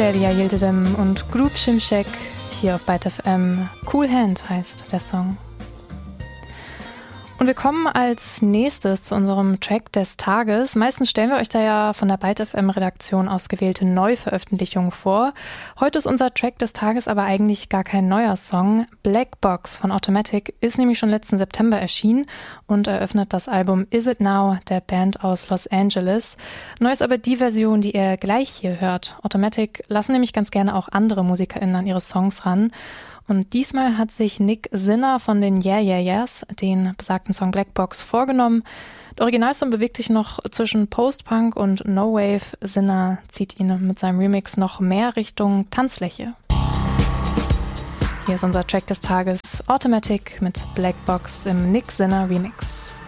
Delia Yildirim und Group Şimşek hier auf Byte FM. Cool Hand heißt der Song. Und wir kommen als nächstes zu unserem Track des Tages. Meistens stellen wir euch da ja von der Byte FM Redaktion ausgewählte Neuveröffentlichungen vor. Heute ist unser Track des Tages aber eigentlich gar kein neuer Song. Black Box von Automatic ist nämlich schon letzten September erschienen und eröffnet das Album Is It Now der Band aus Los Angeles. Neu ist aber die Version, die ihr gleich hier hört. Automatic lassen nämlich ganz gerne auch andere MusikerInnen an ihre Songs ran. Und diesmal hat sich Nick Sinner von den Yeah Yeah Yeahs den besagten Song Black Box vorgenommen. Der Originalsong bewegt sich noch zwischen Post-Punk und No-Wave. Sinner zieht ihn mit seinem Remix noch mehr Richtung Tanzfläche. Hier ist unser Track des Tages, Automatic mit Black Box im Nick Sinner Remix.